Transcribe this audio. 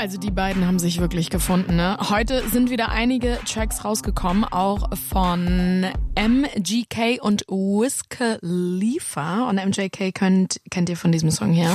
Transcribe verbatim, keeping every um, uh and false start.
Also die beiden haben sich wirklich gefunden, ne? Heute sind wieder einige Tracks rausgekommen, auch von M G K und Wiz Khalifa. Und M G K könnt, kennt ihr von diesem Song hier.